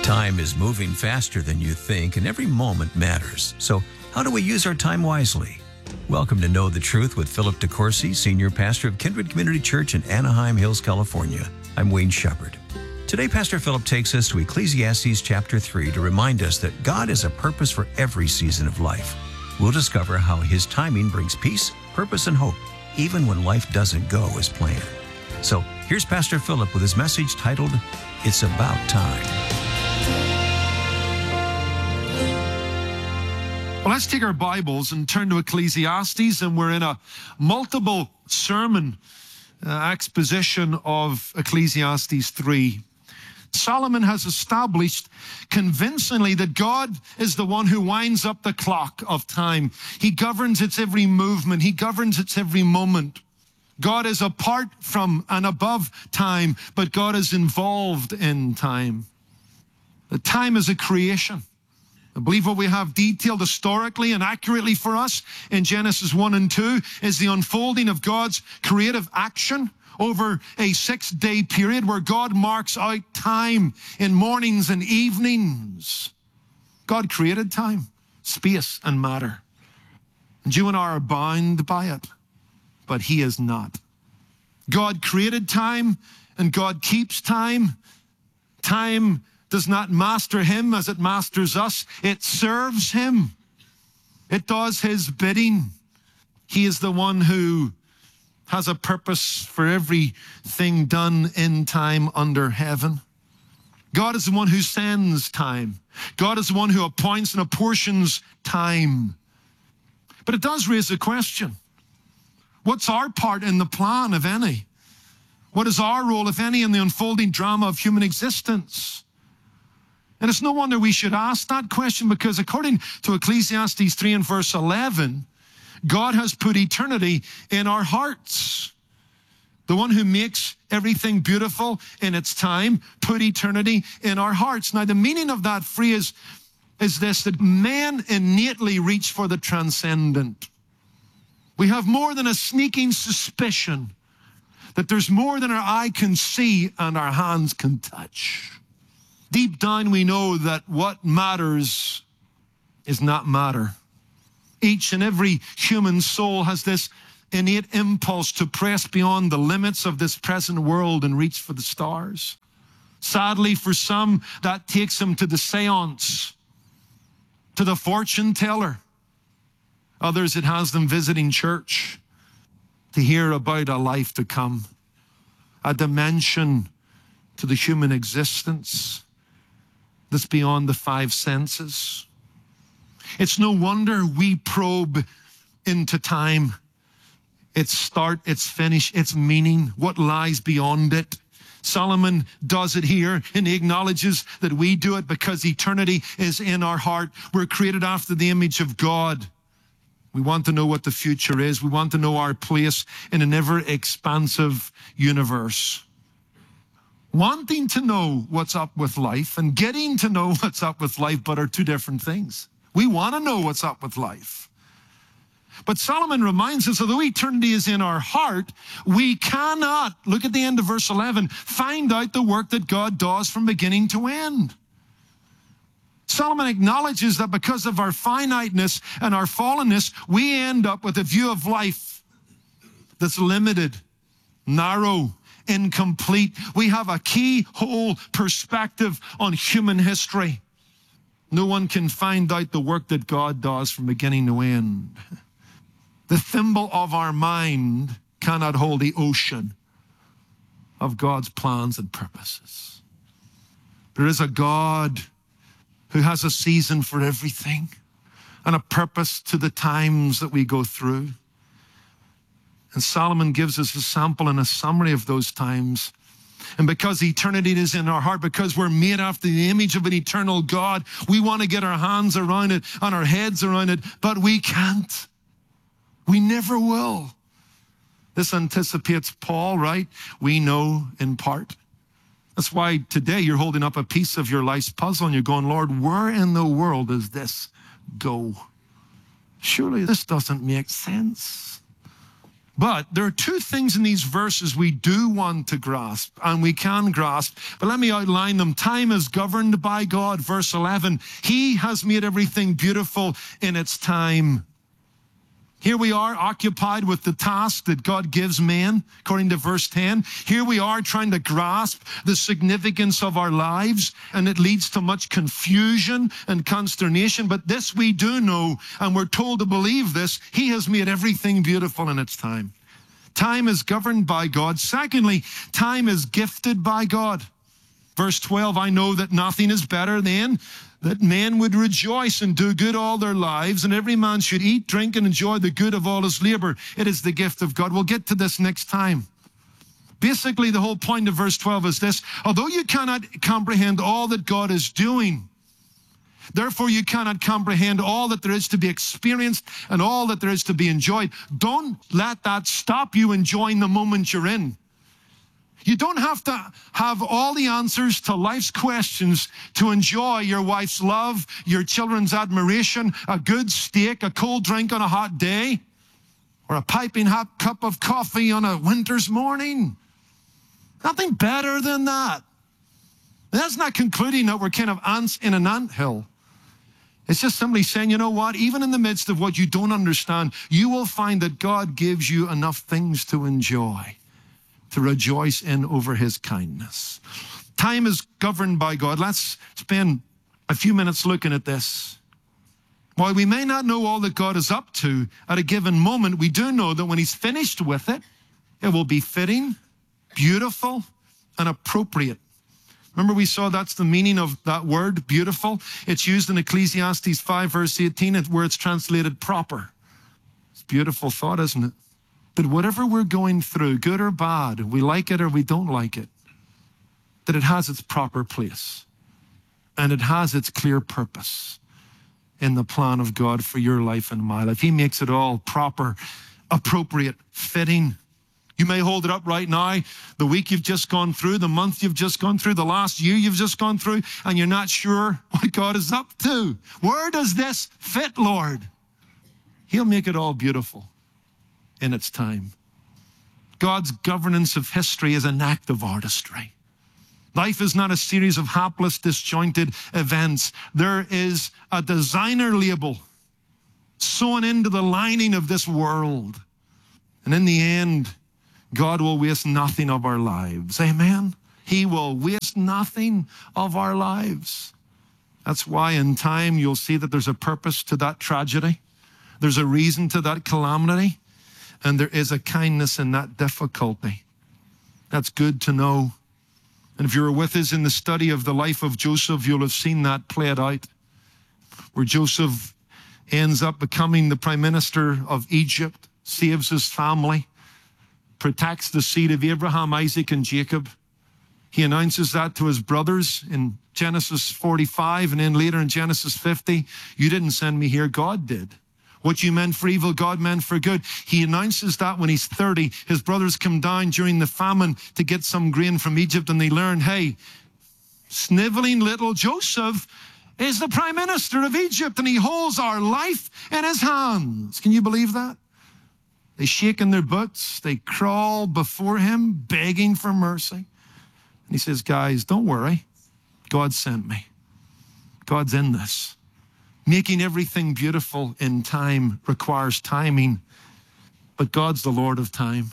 Time is moving faster than you think, and every moment matters. So, how do we use our time wisely? Welcome to Know the Truth with Philip DeCourcy, Senior Pastor of Kindred Community Church in Anaheim Hills, California. I'm Wayne Shepherd. Today, Pastor Philip takes us to Ecclesiastes chapter 3 to remind us that God has a purpose for every season of life. We'll discover how His timing brings peace, purpose, and hope, even when life doesn't go as planned. So, here's Pastor Philip with his message titled, It's About Time. Well, let's take our Bibles and turn to Ecclesiastes, and we're in a multiple sermon exposition of Ecclesiastes 3. Solomon has established convincingly that God is the one who winds up the clock of time. He governs its every movement. He governs its every moment. God is apart from and above time, but God is involved in time. The time is a creation. I believe what we have detailed historically and accurately for us in Genesis 1 and 2 is the unfolding of God's creative action over a 6-day period where God marks out time in mornings and evenings. God created time, space, and matter. And you and I are bound by it, but He is not. God created time, and God keeps time. Time does not master Him as it masters us. It serves Him. It does His bidding. He is the one who has a purpose for everything done in time under heaven. God is the one who sends time. God is the one who appoints and apportions time. But it does raise a question. What's our part in the plan, if any? What is our role, if any, in the unfolding drama of human existence? And it's no wonder we should ask that question, because according to Ecclesiastes 3 and verse 11, God has put eternity in our hearts. The one who makes everything beautiful in its time put eternity in our hearts. Now, the meaning of that phrase is this, that men innately reach for the transcendent. We have more than a sneaking suspicion that there's more than our eye can see and our hands can touch. Deep down, we know that what matters is not matter. Each and every human soul has this innate impulse to press beyond the limits of this present world and reach for the stars. Sadly, for some, that takes them to the seance, to the fortune teller. Others, it has them visiting church to hear about a life to come, a dimension to the human existence that's beyond the five senses. It's no wonder we probe into time, its start, its finish, its meaning, what lies beyond it. Solomon does it here, and he acknowledges that we do it because eternity is in our heart. We're created after the image of God. We want to know what the future is. We want to know our place in an ever-expansive universe. Wanting to know what's up with life and getting to know what's up with life, but are two different things. We want to know what's up with life. But Solomon reminds us, although eternity is in our heart, we cannot, look at the end of verse 11, find out the work that God does from beginning to end. Solomon acknowledges that because of our finiteness and our fallenness, we end up with a view of life that's limited, narrow, incomplete. We have a keyhole perspective on human history. No one can find out the work that God does from beginning to end. The thimble of our mind cannot hold the ocean of God's plans and purposes. There is a God who has a season for everything and a purpose to the times that we go through. And Solomon gives us a sample and a summary of those times. And because eternity is in our heart, because we're made after the image of an eternal God, we want to get our hands around it and our heads around it, but we can't. We never will. This anticipates Paul, right? We know in part. That's why today you're holding up a piece of your life's puzzle and you're going, Lord, where in the world does this go? Surely this doesn't make sense. But there are two things in these verses we do want to grasp, and we can grasp, but let me outline them. Time is governed by God, verse 11. He has made everything beautiful in its time. Here we are occupied with the task that God gives man, according to verse 10. Here we are trying to grasp the significance of our lives, and it leads to much confusion and consternation. But this we do know, and we're told to believe this. He has made everything beautiful in its time. Time is governed by God. Secondly, time is gifted by God. Verse 12, I know that nothing is better than that men would rejoice and do good all their lives, and every man should eat, drink, and enjoy the good of all his labor. It is the gift of God. We'll get to this next time. Basically, the whole point of verse 12 is this: although you cannot comprehend all that God is doing, therefore you cannot comprehend all that there is to be experienced and all that there is to be enjoyed. Don't let that stop you enjoying the moment you're in. You don't have to have all the answers to life's questions to enjoy your wife's love, your children's admiration, a good steak, a cold drink on a hot day, or a piping hot cup of coffee on a winter's morning. Nothing better than that. And that's not concluding that we're kind of ants in an anthill. It's just simply saying, you know what? Even in the midst of what you don't understand, you will find that God gives you enough things to enjoy, to rejoice in over his kindness. Time is governed by God. Let's spend a few minutes looking at this. While we may not know all that God is up to at a given moment, we do know that when he's finished with it, it will be fitting, beautiful, and appropriate. Remember, we saw that's the meaning of that word, beautiful. It's used in Ecclesiastes 5, verse 18, where it's translated proper. It's a beautiful thought, isn't it? That whatever we're going through, good or bad, we like it or we don't like it, that it has its proper place and it has its clear purpose in the plan of God for your life and my life. He makes it all proper, appropriate, fitting. You may hold it up right now, the week you've just gone through, the month you've just gone through, the last year you've just gone through, and you're not sure what God is up to. Where does this fit, Lord? He'll make it all beautiful in its time. God's governance of history is an act of artistry. Life is not a series of hapless, disjointed events. There is a designer label sewn into the lining of this world. And in the end, God will waste nothing of our lives. Amen? He will waste nothing of our lives. That's why in time you'll see that there's a purpose to that tragedy. There's a reason to that calamity. And there is a kindness in that difficulty. That's good to know. And if you were with us in the study of the life of Joseph, you'll have seen that played out, where Joseph ends up becoming the prime minister of Egypt, saves his family, protects the seed of Abraham, Isaac, and Jacob. He announces that to his brothers in Genesis 45, and then later in Genesis 50, you didn't send me here, God did. What you meant for evil, God meant for good. He announces that when he's 30. His brothers come down during the famine to get some grain from Egypt, and they learn, hey, sniveling little Joseph is the prime minister of Egypt, and he holds our life in his hands. Can you believe that? They shake in their boots. They crawl before him, begging for mercy. And he says, guys, don't worry. God sent me. God's in this. Making everything beautiful in time requires timing, but God's the Lord of time.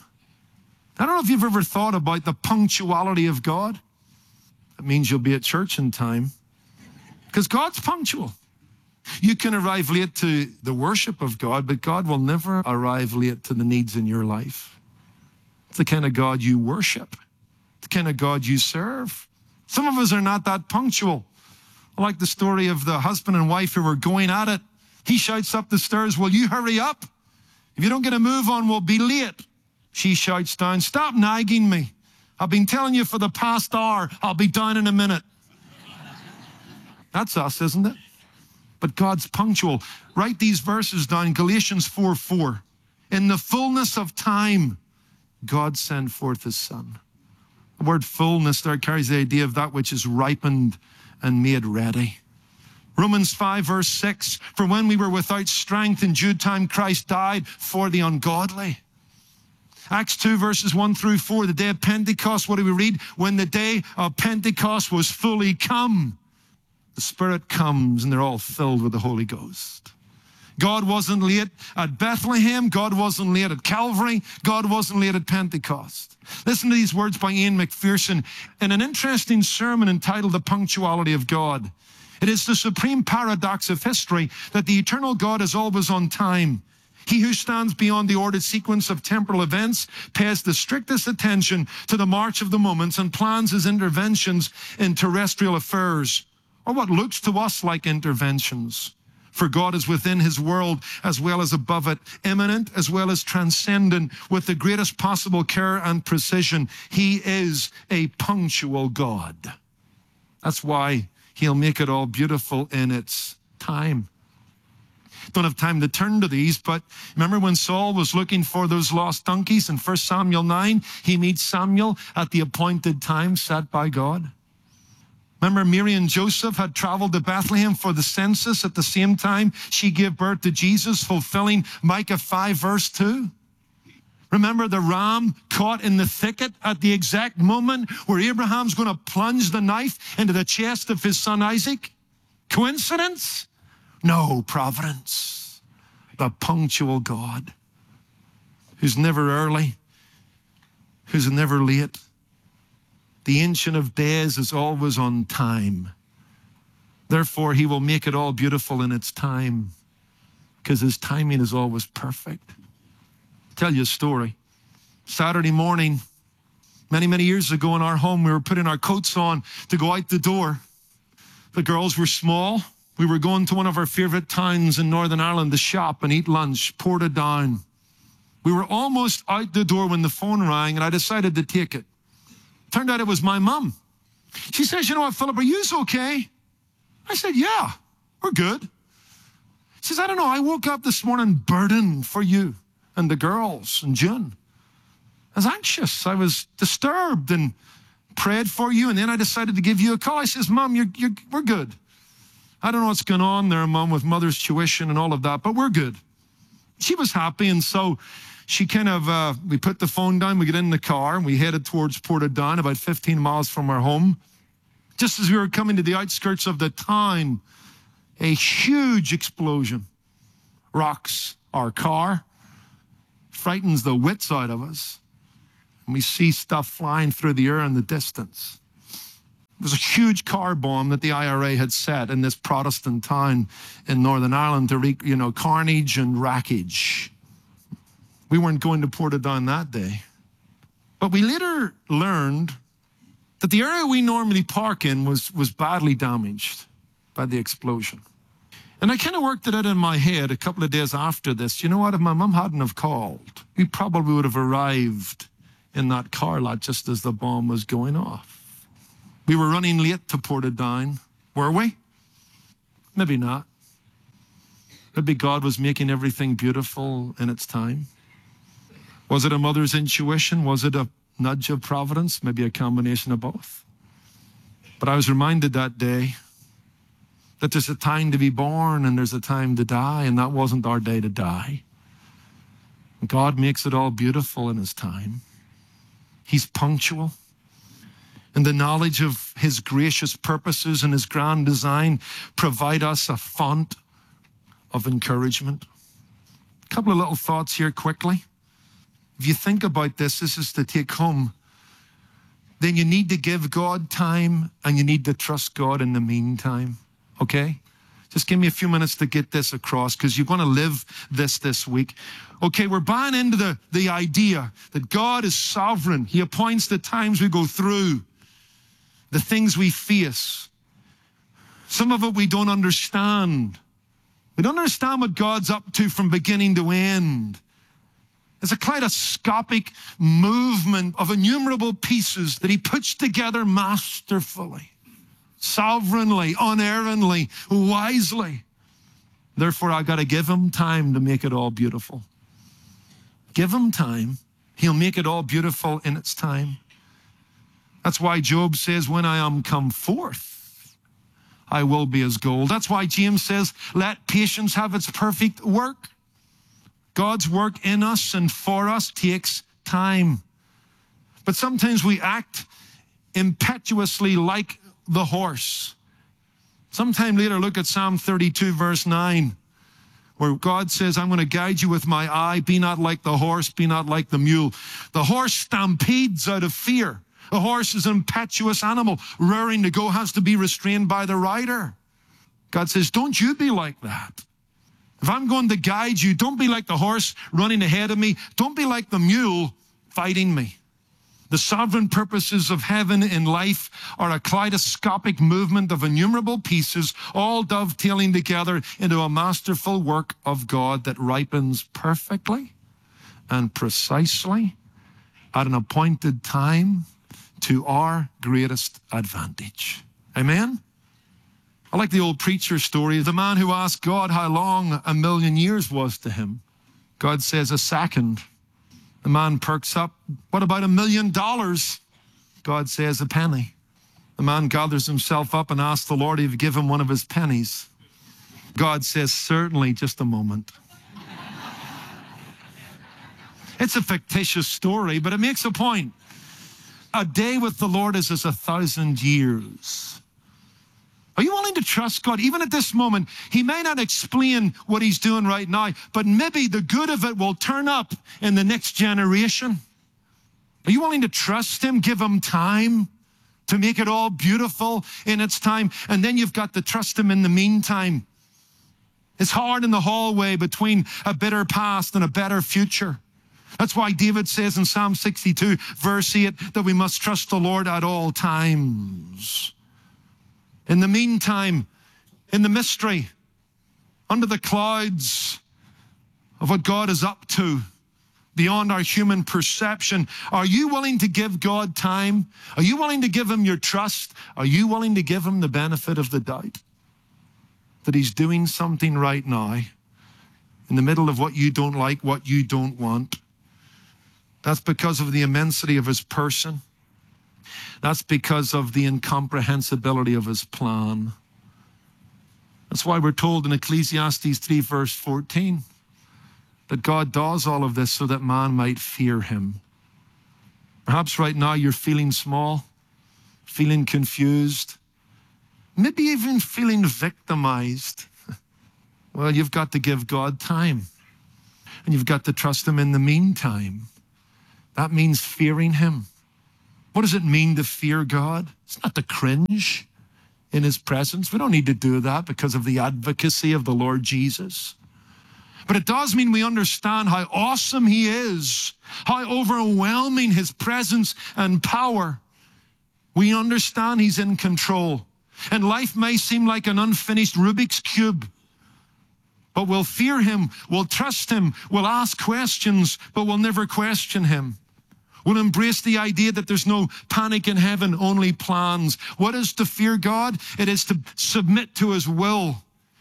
I don't know if you've ever thought about the punctuality of God. It means you'll be at church in time, because God's punctual. You can arrive late to the worship of God, but God will never arrive late to the needs in your life. It's the kind of God you worship, the kind of God you serve. Some of us are not that punctual. I like the story of the husband and wife who were going at it. He shouts up the stairs, will you hurry up? If you don't get a move on, we'll be late. She shouts down, stop nagging me. I've been telling you for the past hour, I'll be down in a minute. That's us, isn't it? But God's punctual. Write these verses down, Galatians 4:4. In the fullness of time, God sent forth his son. The word fullness there carries the idea of that which is ripened and made ready. Romans 5, verse 6, for when we were without strength in due time, Christ died for the ungodly. Acts 2, verses 1 through 4, the day of Pentecost, what do we read? When the day of Pentecost was fully come, the Spirit comes and they're all filled with the Holy Ghost. God wasn't late at Bethlehem. God wasn't late at Calvary. God wasn't late at Pentecost. Listen to these words by Ian McPherson in an interesting sermon entitled The Punctuality of God. It is the supreme paradox of history that the eternal God is always on time. He who stands beyond the ordered sequence of temporal events pays the strictest attention to the march of the moments and plans his interventions in terrestrial affairs, or what looks to us like interventions. For God is within his world as well as above it, immanent as well as transcendent, with the greatest possible care and precision. He is a punctual God. That's why he'll make it all beautiful in its time. Don't have time to turn to these, but remember when Saul was looking for those lost donkeys in 1 Samuel 9, he meets Samuel at the appointed time set by God. Remember, Mary and Joseph had traveled to Bethlehem for the census at the same time she gave birth to Jesus, fulfilling Micah 5, verse 2. Remember the ram caught in the thicket at the exact moment where Abraham's going to plunge the knife into the chest of his son Isaac? Coincidence? No, providence. The punctual God who's never early, who's never late. The Ancient of Days is always on time. Therefore, he will make it all beautiful in its time because his timing is always perfect. I'll tell you a story. Saturday morning, many, many years ago in our home, we were putting our coats on to go out the door. The girls were small. We were going to one of our favorite towns in Northern Ireland to shop and eat lunch, Portadown. We were almost out the door when the phone rang and I decided to take it. Turned out it was my mom. She says, you know what, Philip, are you okay? I said, yeah, we're good. She says, I don't know, I woke up this morning burdened for you and the girls and June. I was anxious. I was disturbed and prayed for you. And then I decided to give you a call. I says, Mom, we're good. I don't know what's going on there, Mom, with mother's tuition and all of that, but we're good. She was happy. And so she kind of, we put the phone down, we get in the car, and we headed towards Portadown, about 15 miles from our home. Just as we were coming to the outskirts of the town, a huge explosion rocks our car, frightens the wits out of us, and we see stuff flying through the air in the distance. It was a huge car bomb that the IRA had set in this Protestant town in Northern Ireland to wreak, carnage and wreckage. We weren't going to Portadown that day. But we later learned that the area we normally park in was badly damaged by the explosion. And I kind of worked it out in my head a couple of days after this. You know what? If my mom hadn't have called, we probably would have arrived in that car lot just as the bomb was going off. We were running late to Portadown, were we? Maybe not. Maybe God was making everything beautiful in its time. Was it a mother's intuition? Was it a nudge of providence? Maybe a combination of both. But I was reminded that day that there's a time to be born and there's a time to die, and that wasn't our day to die. God makes it all beautiful in his time. He's punctual. And the knowledge of his gracious purposes and his grand design provide us a font of encouragement. A couple of little thoughts here quickly. If you think about this is to take home. Then you need to give God time and you need to trust God in the meantime. Okay? Just give me a few minutes to get this across because you're going to live this week. Okay, we're buying into the idea that God is sovereign. He appoints the times we go through, the things we face. Some of it we don't understand. We don't understand what God's up to from beginning to end. It's a kaleidoscopic movement of innumerable pieces that he puts together masterfully, sovereignly, unerringly, wisely. Therefore, I've got to give him time to make it all beautiful. Give him time. He'll make it all beautiful in its time. That's why Job says, when I am come forth, I will be as gold. That's why James says, let patience have its perfect work. God's work in us and for us takes time. But sometimes we act impetuously like the horse. Sometime later, look at Psalm 32, verse 9, where God says, I'm going to guide you with my eye. Be not like the horse, be not like the mule. The horse stampedes out of fear. The horse is an impetuous animal, raring to go, has to be restrained by the rider. God says, don't you be like that. If I'm going to guide you, don't be like the horse running ahead of me. Don't be like the mule fighting me. The sovereign purposes of heaven in life are a kaleidoscopic movement of innumerable pieces, all dovetailing together into a masterful work of God that ripens perfectly and precisely at an appointed time to our greatest advantage. Amen? I like the old preacher story of the man who asked God how long 1,000,000 years was to him. God says a second. The man perks up. What about $1,000,000? God says a penny. The man gathers himself up and asks the Lord if he'd give him one of his pennies. God says, certainly, just a moment. It's a fictitious story, but it makes a point. A day with the Lord is as 1,000 years. Are you willing to trust God? Even at this moment, he may not explain what he's doing right now, but maybe the good of it will turn up in the next generation. Are you willing to trust him? Give him time to make it all beautiful in its time. And then you've got to trust him in the meantime. It's hard in the hallway between a bitter past and a better future. That's why David says in Psalm 62, verse 8, that we must trust the Lord at all times. In the meantime, in the mystery, under the clouds of what God is up to, beyond our human perception, are you willing to give God time? Are you willing to give him your trust? Are you willing to give him the benefit of the doubt that he's doing something right now in the middle of what you don't like, what you don't want? That's because of the immensity of his person. That's because of the incomprehensibility of his plan. That's why we're told in Ecclesiastes 3, verse 14, that God does all of this so that man might fear him. Perhaps right now you're feeling small, feeling confused, maybe even feeling victimized. Well, you've got to give God time, and you've got to trust him in the meantime. That means fearing him. What does it mean to fear God? It's not to cringe in his presence. We don't need to do that because of the advocacy of the Lord Jesus. But it does mean we understand how awesome he is, how overwhelming his presence and power. We understand he's in control. And life may seem like an unfinished Rubik's Cube, but we'll fear him, we'll trust him, we'll ask questions, but we'll never question him. We'll embrace the idea that there's no panic in heaven, only plans. What is to fear God? It is to submit to his will.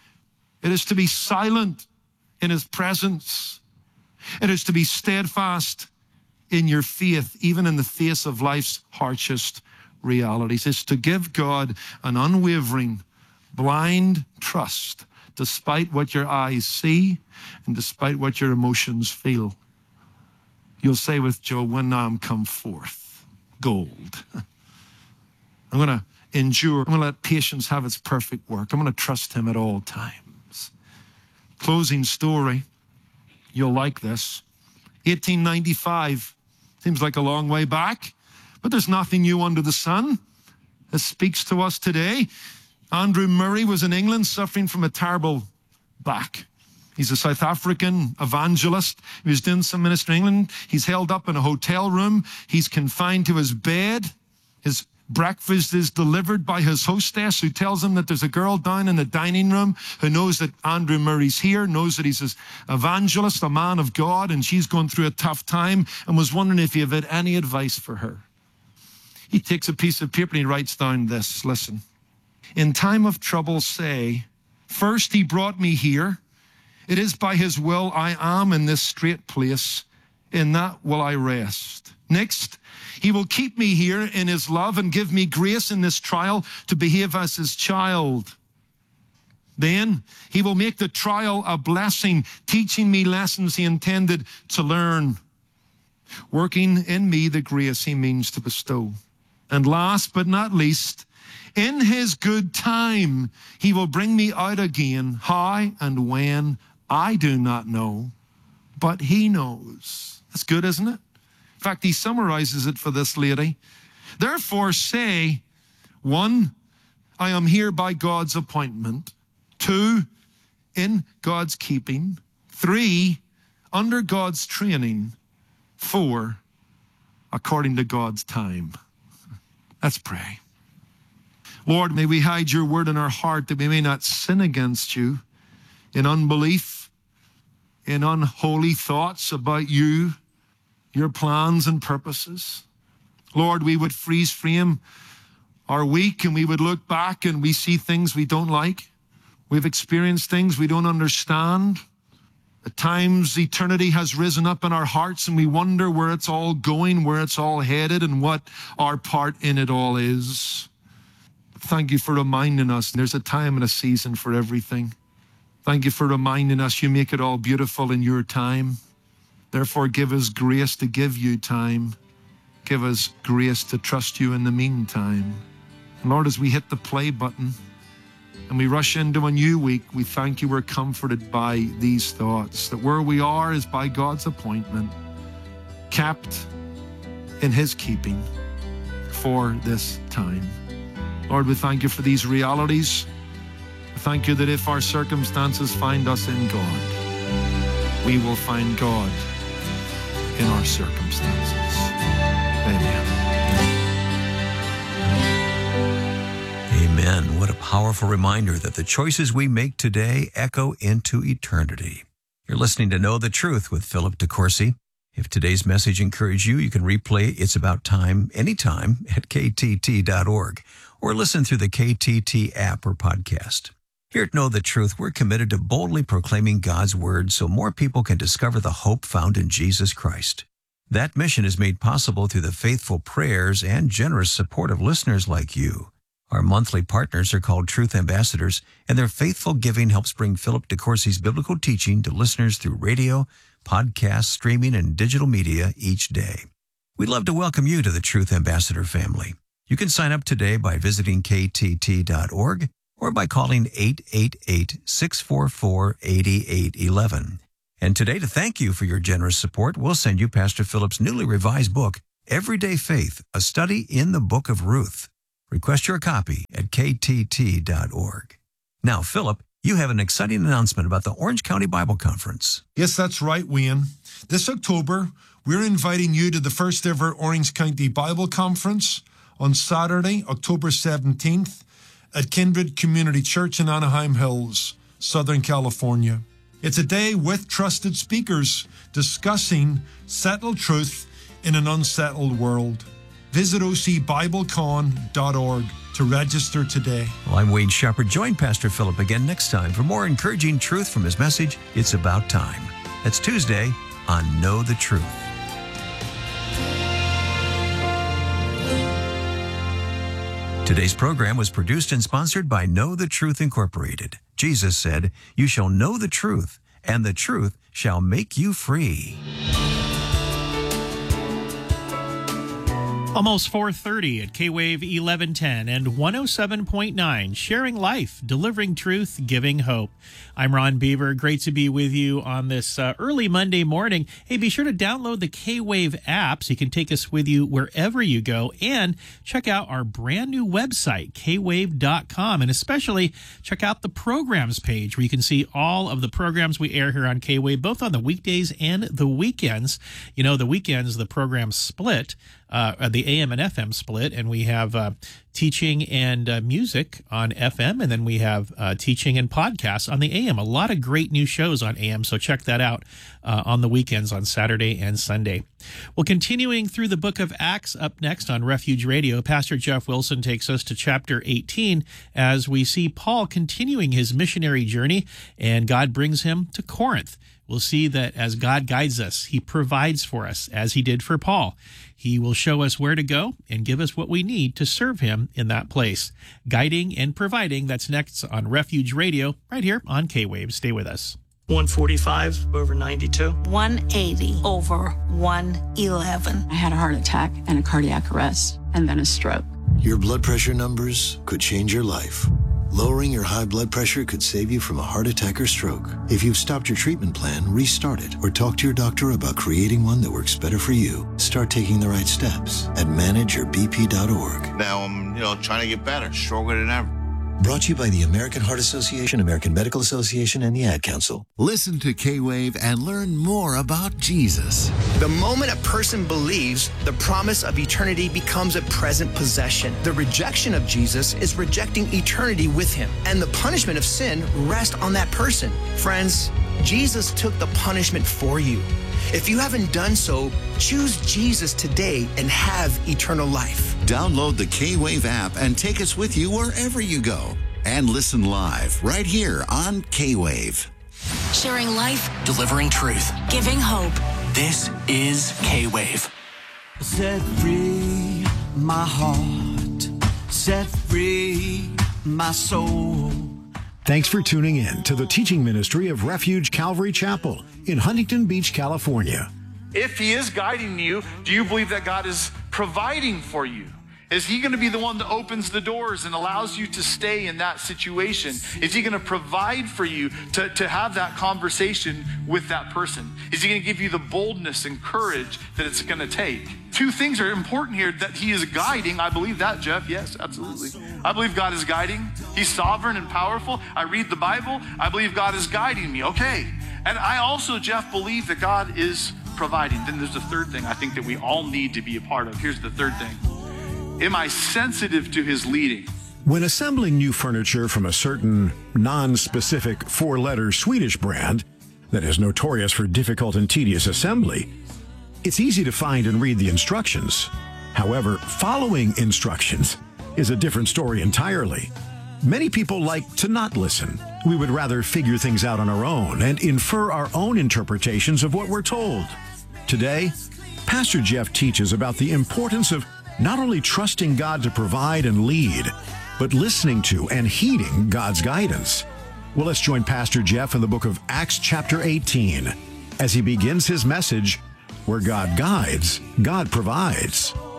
It is to be silent in his presence. It is to be steadfast in your faith, even in the face of life's harshest realities. It's to give God an unwavering, blind trust, despite what your eyes see and despite what your emotions feel. You'll say with Job, when now I'm come forth, gold. I'm going to endure. I'm going to let patience have its perfect work. I'm going to trust him at all times. Closing story. You'll like this. 1895. Seems like a long way back, but there's nothing new under the sun. This speaks to us today. Andrew Murray was in England suffering from a terrible back. He's a South African evangelist. He was doing some ministry in England. He's held up in a hotel room. He's confined to his bed. His breakfast is delivered by his hostess, who tells him that there's a girl down in the dining room who knows that Andrew Murray's here, knows that he's an evangelist, a man of God, and she's going through a tough time and was wondering if he had any advice for her. He takes a piece of paper and he writes down this. Listen. In time of trouble say, first he brought me here. It is by his will I am in this strait place. In that will I rest. Next, he will keep me here in his love and give me grace in this trial to behave as his child. Then he will make the trial a blessing, teaching me lessons he intended to learn. working in me the grace he means to bestow. And last but not least, in his good time, he will bring me out again. How and when, I do not know, but he knows. That's good, isn't it? In fact, he summarizes it for this lady. Therefore say, 1, I am here by God's appointment. 2, in God's keeping. 3, under God's training. 4, according to God's time. Let's pray. Lord, may we hide your word in our heart that we may not sin against you in unbelief, in unholy thoughts about you, your plans and purposes. Lord, we would freeze frame our week and we would look back and we see things we don't like. We've experienced things we don't understand. At times, eternity has risen up in our hearts and we wonder where it's all going, where it's all headed, and what our part in it all is. Thank you for reminding us there's a time and a season for everything. Thank you for reminding us you make it all beautiful in your time. Therefore, give us grace to give you time. Give us grace to trust you in the meantime. And Lord, as we hit the play button and we rush into a new week, we thank you we're comforted by these thoughts, that where we are is by God's appointment, kept in his keeping for this time. Lord, we thank you for these realities. We thank you that if our circumstances find us in God, we will find God in our circumstances. Amen. Amen. What a powerful reminder that the choices we make today echo into eternity. You're listening to Know the Truth with Philip DeCourcy. If today's message encouraged you, you can replay It's About Time anytime at ktt.org or listen through the KTT app or podcast. Here at Know the Truth, we're committed to boldly proclaiming God's Word so more people can discover the hope found in Jesus Christ. That mission is made possible through the faithful prayers and generous support of listeners like you. Our monthly partners are called Truth Ambassadors, and their faithful giving helps bring Philip DeCourcy's biblical teaching to listeners through radio, podcast, streaming, and digital media each day. We'd love to welcome you to the Truth Ambassador family. You can sign up today by visiting ktt.org or by calling 888-644-8811. And today, to thank you for your generous support, we'll send you Pastor Philip's newly revised book, Everyday Faith, a study in the book of Ruth. Request your copy at ktt.org. Now, Philip, you have an exciting announcement about the Orange County Bible Conference. Yes, that's right, Wayne. This October, we're inviting you to the first ever Orange County Bible Conference on Saturday, October 17th at Kindred Community Church in Anaheim Hills, Southern California. It's a day with trusted speakers discussing settled truth in an unsettled world. Visit ocbiblecon.org to register today. Well, I'm Wayne Shepherd. Join Pastor Philip again next time for more encouraging truth from his message, It's About Time. That's Tuesday on Know the Truth. Today's program was produced and sponsored by Know the Truth Incorporated. Jesus said, "You shall know the truth, and the truth shall make you free." Almost 4:30 at K-Wave 1110 and 107.9, sharing life, delivering truth, giving hope. I'm Ron Beaver. Great to be with you on this early Monday morning. Hey, be sure to download the K-Wave app so you can take us with you wherever you go, and check out our brand new website, kwave.com, and especially check out the programs page where you can see all of the programs we air here on K-Wave, both on the weekdays and the weekends. You know, the weekends, the programs split. The AM and FM split, and we have teaching and music on FM, and then we have teaching and podcasts on the AM. A lot of great new shows on AM, so check that out on the weekends on Saturday and Sunday. Well, continuing through the book of Acts, up next on Refuge Radio, Pastor Jeff Wilson takes us to chapter 18 as we see Paul continuing his missionary journey, and God brings him to Corinth. We'll see that as God guides us, he provides for us, as he did for Paul. He will show us where to go and give us what we need to serve him in that place. Guiding and providing, that's next on Refuge Radio, right here on K-Wave. Stay with us. 145 over 92. 180 over 111. I had a heart attack and a cardiac arrest, and then a stroke. Your blood pressure numbers could change your life. Lowering your high blood pressure could save you from a heart attack or stroke. If you've stopped your treatment plan, restart it or talk to your doctor about creating one that works better for you. Start taking the right steps at manageyourbp.org. Now I'm, trying to get better, stronger than ever. Brought to you by the American Heart Association, American Medical Association, and the Ad Council. Listen to K-Wave and learn more about Jesus. The moment a person believes, the promise of eternity becomes a present possession. The rejection of Jesus is rejecting eternity with him, and the punishment of sin rests on that person. Friends, Jesus took the punishment for you. If you haven't done so, choose Jesus today and have eternal life. Download the K-Wave app and take us with you wherever you go. And listen live right here on K-Wave. Sharing life, delivering truth, giving hope. This is K-Wave. Set free my heart, set free my soul. Thanks for tuning in to the teaching ministry of Refuge Calvary Chapel in Huntington Beach, California. If he is guiding you, do you believe that God is providing for you? Is he going to be the one that opens the doors and allows you to stay in that situation? Is he going to provide for you to have that conversation with that person? Is he going to give you the boldness and courage that it's going to take? Two things are important here, that he is guiding. I believe that, Jeff. Yes, absolutely. I believe God is guiding. He's sovereign and powerful. I read the Bible. I believe God is guiding me. Okay. And I also, Jeff, believe that God is providing. Then there's the third thing I think that we all need to be a part of. Here's the third thing. Am I sensitive to his leading? When assembling new furniture from a certain non-specific four-letter Swedish brand that is notorious for difficult and tedious assembly, it's easy to find and read the instructions. However, following instructions is a different story entirely. Many people like to not listen. We would rather figure things out on our own and infer our own interpretations of what we're told. Today, Pastor Jeff teaches about the importance of not only trusting God to provide and lead, but listening to and heeding God's guidance. Well, let's join Pastor Jeff in the book of Acts chapter 18 as he begins his message, Where God Guides, God Provides.